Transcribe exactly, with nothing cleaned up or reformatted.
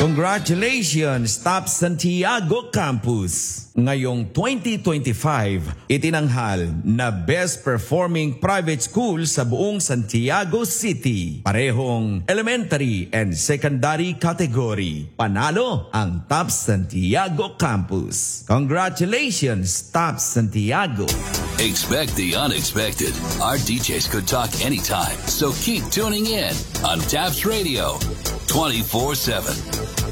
Congratulations, Top Santiago Campus! Ngayong twenty twenty-five, itinanghal na Best Performing Private School sa buong Santiago City. Parehong elementary and secondary category. Panalo ang Top Santiago Campus. Congratulations, Top Santiago! Expect the unexpected. Our D Js could talk anytime, so keep tuning in on Taps Radio twenty-four seven.